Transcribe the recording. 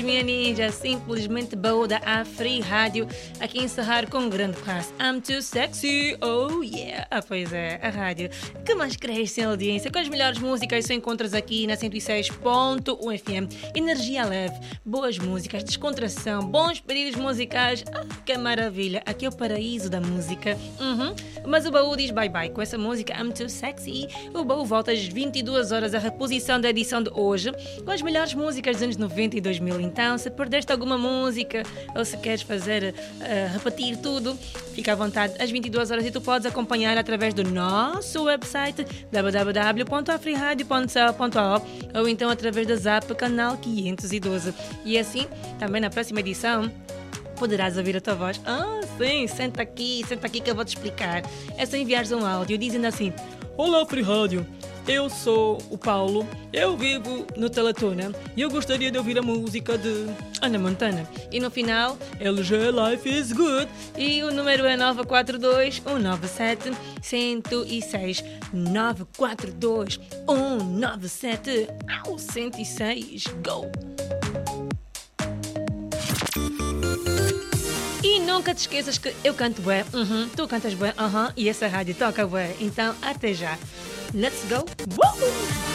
Minha ninja, simplesmente boa da Afri Rádio, aqui encerrar com um grande classe. I'm too sexy, oh yeah. Pois é, a rádio que mais cresce em audiência, com as melhores músicas só encontras aqui na 106.1 FM. Energia leve, boas músicas, descontração, bons pedidos musicais. Que maravilha, aqui é o paraíso da música. Mas o baú diz bye-bye com essa música I'm too sexy. O baú volta às 22 horas, a reposição da edição de hoje, com as melhores músicas dos anos 90 e 2000. Então, se perdeste alguma música ou se queres fazer repetir tudo, fica à vontade às 22 horas e tu podes acompanhar através do nosso website www.afriradio.cl.au ou então através da Zap canal 512. E assim, também na próxima edição poderás ouvir a tua voz. Sim, senta aqui que eu vou te explicar. É só enviares um áudio dizendo assim: Olá, Afri Rádio. Eu sou o Paulo, eu vivo no Teletona e eu gostaria de ouvir a música de Ana Montana. E no final, LG Life is Good. E o número é 942-197-106. 942-197-106. Go! E nunca te esqueças que eu canto bué, tu cantas bué, e essa rádio toca bué. Então, até já. Let's go! Woo!